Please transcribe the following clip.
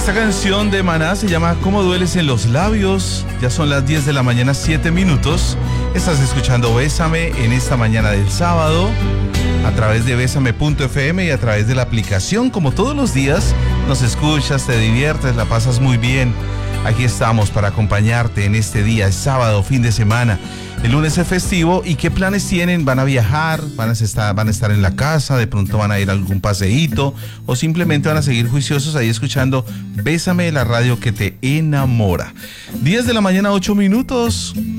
Esta canción de Maná se llama ¿Cómo dueles en los labios? Ya son las 10 de la mañana, 7 minutos. Estás escuchando Bésame en esta mañana del sábado a través de Bésame.fm y a través de la aplicación. Como todos los días, nos escuchas, te diviertes, la pasas muy bien. Aquí estamos para acompañarte en este día, es sábado, fin de semana. El lunes es festivo. ¿Y qué planes tienen? ¿Van a viajar? ¿Van a estar en la casa? ¿De pronto van a ir a algún paseíto? ¿O simplemente van a seguir juiciosos ahí escuchando Bésame, la radio que te enamora? 10 de la mañana, 8 minutos.